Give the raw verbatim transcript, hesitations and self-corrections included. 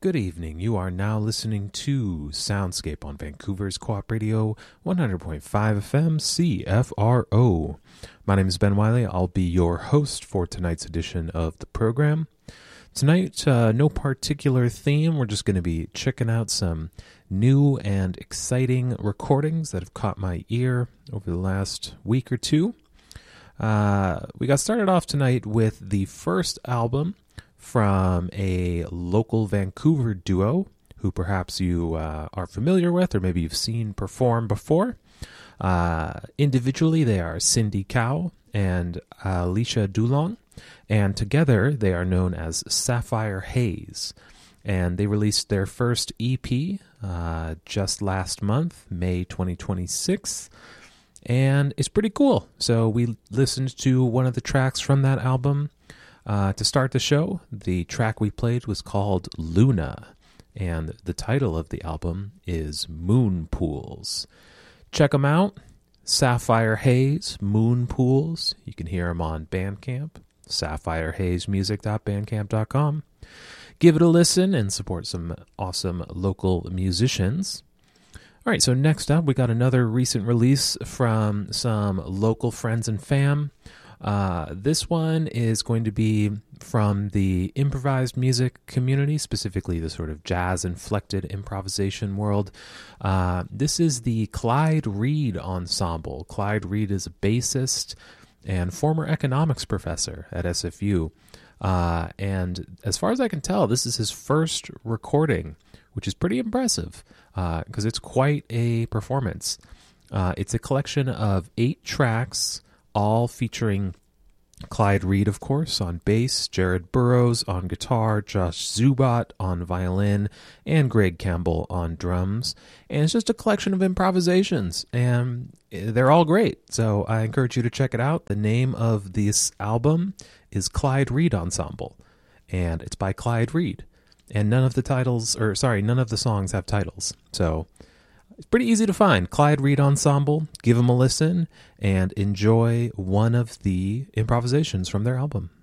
Good evening. You are now listening to Soundscape on Vancouver's Co-op Radio, one hundred point five F M C F R O. My name is Ben Wiley. I'll be your host for tonight's edition of the program. Tonight, uh, no particular theme. We're just going to be checking out some new and exciting recordings that have caught my ear over the last week or two. Uh, we got started off tonight with the first album from a local Vancouver duo who perhaps you uh, are familiar with or maybe you've seen perform before. Uh, individually, they are Cindy Cow and Alicia Dulong, and together they are known as Sapphire Haze. And they released their first E P uh, just last month, May twenty twenty-six, and it's pretty cool. So we listened to one of the tracks from that album. Uh, to start the show, the track we played was called Luna, and the title of the album is Moon Pools. Check them out, Sapphire Haze, Moon Pools. You can hear them on Bandcamp, sapphire haze music dot bandcamp dot com. Give it a listen and support some awesome local musicians. All right, so next up, we got another recent release from some local friends and fam. Uh, this one is going to be from the improvised music community, specifically the sort of jazz-inflected improvisation world. Uh, this is the Clyde Reed Ensemble. Clyde Reed is a bassist and former economics professor at S F U. Uh, and as far as I can tell, this is his first recording, which is pretty impressive because uh, it's quite a performance. Uh, it's a collection of eight tracks, all featuring Clyde Reed, of course, on bass, Jared Burrows on guitar, Josh Zubat on violin, and Greg Campbell on drums. And it's just a collection of improvisations, and they're all great. So I encourage you to check it out. The name of this album is Clyde Reed Ensemble, and it's by Clyde Reed. And none of the titles, or sorry, none of the songs have titles. So it's pretty easy to find. Clyde Reed Ensemble. Give them a listen and enjoy one of the improvisations from their album.